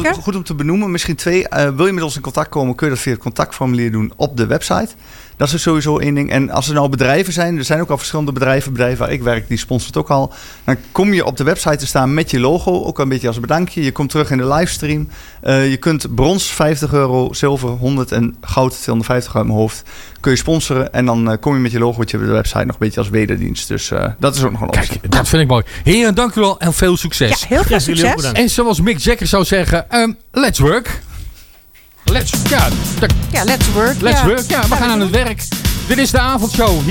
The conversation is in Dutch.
zeker. Goed om te benoemen. Misschien 2. Wil je met ons in contact komen, kun je dat via het contactformulier doen op de website. Dat is sowieso 1 ding. En als er nou bedrijven zijn, er zijn ook al verschillende bedrijven waar ik werk, die sponsort ook al. Dan kom je op de website te staan met je logo, ook een beetje als bedankje. Je komt terug in de livestream. Je kunt brons €50, zilver 100 en goud 250 uit mijn hoofd. Kun je sponsoren en dan kom je met je logootje op de website nog een beetje als wederdienst. Dus dat is ook nog een optie. Kijk, dat vind ik mooi. Heren, dank u wel en veel succes. Ja, heel veel succes. En zoals Mick Jagger zou zeggen, let's work. Let's work. Let's work. Ja, we gaan aan het werk. Dit is de avondshow.